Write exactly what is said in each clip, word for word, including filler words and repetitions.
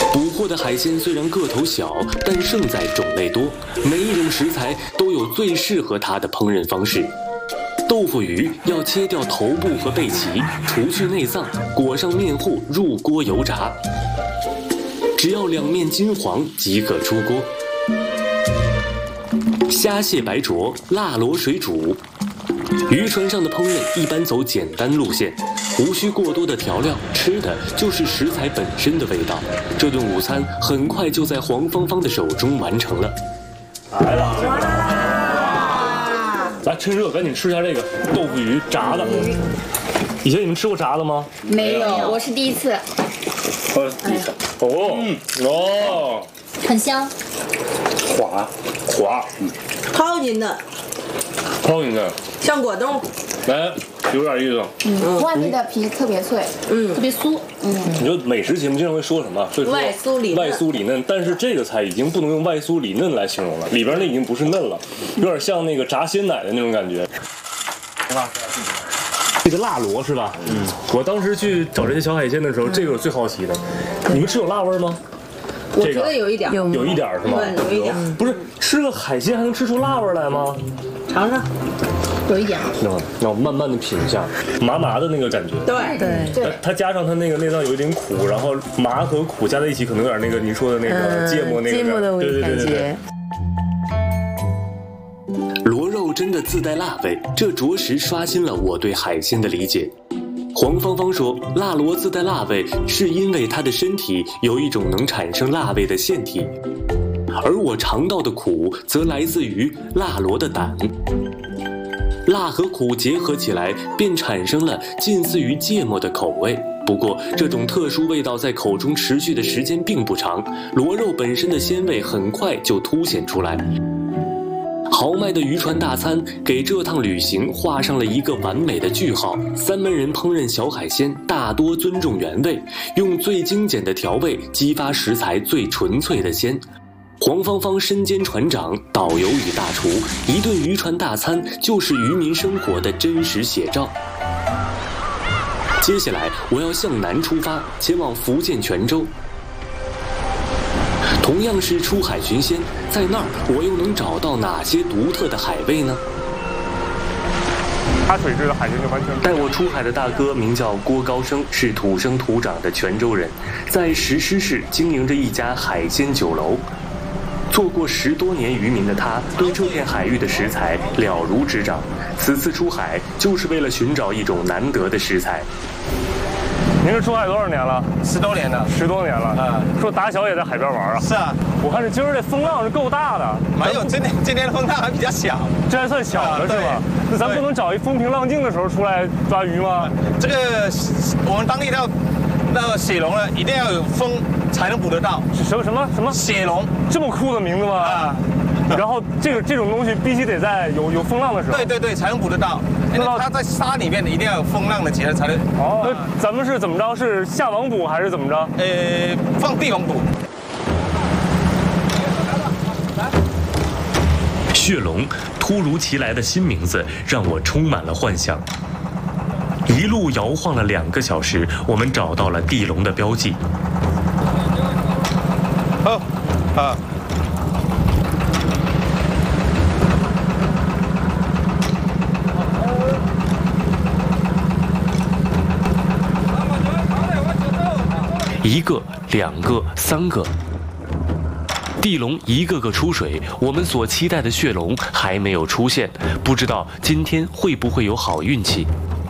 捕获的海鲜虽然个头小，但胜在种类多，每一种食材都有最适合它的烹饪方式。豆腐鱼要切掉头部和背鳍，除去内脏，裹上面糊入锅油炸，只要两面金黄即可出锅。虾蟹白灼、辣螺水煮。渔船上的烹饪一般走简单路线，无需过多的调料，吃的就是食材本身的味道。这顿午餐很快就在黄芳芳的手中完成了。 来了，来趁热赶紧吃一下这个豆腐鱼炸的。以前你们吃过炸的吗？ 没有，我是第一次。 我第一次。哦，嗯，哦， 很香， 滑滑，嗯， 泡进的， 泡进的。 像果冻， 来，有点意思。 嗯，外面的皮特别脆，嗯，特别酥，嗯。 你说美食节目经常会说什么？所以说外酥里嫩， 外酥里嫩。但是这个菜已经不能用外酥里嫩来形容了，里边那已经不是嫩了，有点像那个炸鲜奶的那种感觉。是吧？这个辣螺是吧？嗯。我当时去找这些小海鲜的时候，这个我最好奇的。你们吃有辣味吗？ 我觉得有一点， 有有一点是吗？ 对，有一点。 不是吃个海鲜还能吃出辣味来吗？ 尝尝。 有一点， 让让我慢慢的品一下，麻麻的那个感觉。 对对对， 它加上它那个内脏有一点苦，然后麻和苦加在一起，可能有点那个你说的那个芥末那个芥末的对对感觉。 螺肉真的自带辣味，这着实刷新了我对海鲜的理解。黄芳芳说，辣螺自带辣味是因为它的身体有一种能产生辣味的腺体，而我尝到的苦则来自于辣螺的胆。辣和苦结合起来，便产生了近似于芥末的口味。不过，这种特殊味道在口中持续的时间并不长，螺肉本身的鲜味很快就凸显出来。豪迈的渔船大餐给这趟旅行画上了一个完美的句号。三门人烹饪小海鲜，大多尊重原味，用最精简的调味激发食材最纯粹的鲜。黄芳芳身兼船长、导游与大厨，一顿渔船大餐就是渔民生活的真实写照。接下来我要向南出发，前往福建泉州。同样是出海寻鲜，在那儿我又能找到哪些独特的海味呢？ 它水质的海鲜就完全。 带我出海的大哥名叫郭高生，是土生土长的泉州人，在石狮市经营着一家海鲜酒楼。做过十多年渔民的他，对这片海域的食材了如指掌。此次出海就是为了寻找一种难得的食材。 您是出海多少年了？ 十多年了， 十多年了。嗯，说打小也在海边玩啊？ 是啊， 我看这今儿这风浪是够大的。 没有，今天今天的风浪还比较小， 这还算小的是吧？那咱不能找一风平浪静的时候出来抓鱼吗？ 这个我们当地要那个血龙呢，一定要有风才能捕得到。 什么什么什么？ 血龙， 这么酷的名字吗？啊。然后这个这种东西必须得在有有风浪的时候， 对对对，才能捕得到。因为它在沙里面一定要有风浪的节才能。 哦，那咱们是怎么着？是下网捕还是怎么着？ 呃，放地网捕。 血龙，突如其来的新名字让我充满了幻想。一路摇晃了两个小时，我们找到了地龙的标记。 哦，啊。 一个、两个、三个，地龙一个个出水，我们所期待的血龙还没有出现，不知道今天会不会有好运气。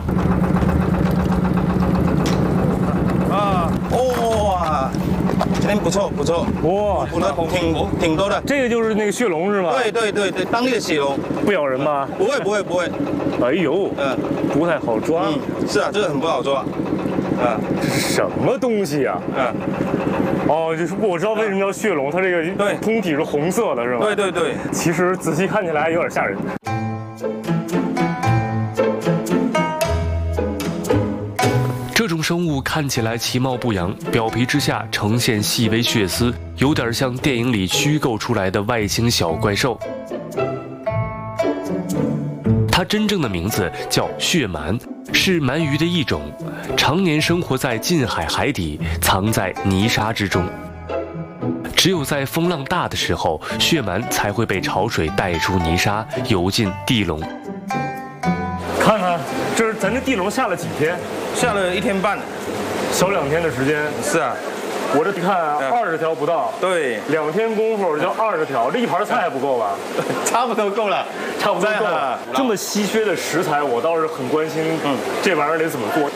啊，哇，今天不错不错，哇，捕的挺挺多的。 这个就是那个血龙是吗？ 对对对对，当地的血龙。 不咬人吗？ 不会不会不会。 哎呦， 嗯， 不太好抓。 嗯，是啊，这个很不好抓。 啊，这是什么东西啊？ 嗯， 哦，就是我知道为什么叫血龙，它这个对通体是红色的，是吧？ 对对对， 其实仔细看起来有点吓人。 这种生物看起来其貌不扬，表皮之下呈现细微血丝，有点像电影里虚构出来的外星小怪兽。它真正的名字叫血鳗，是鳗鱼的一种，常年生活在近海海底，藏在泥沙之中。 只有在风浪大的时候，血鳗才会被潮水带出泥沙，游进地笼。 看看，这是咱这地笼下了几天？ 下了一天半， 小两天的时间。 是啊， 我这看二十条不到。 对， 两天功夫就二十条，这一盘菜还不够吧？ 差不多够了， 差不多够了。这么稀缺的食材，我倒是很关心，嗯，这玩意儿得怎么做？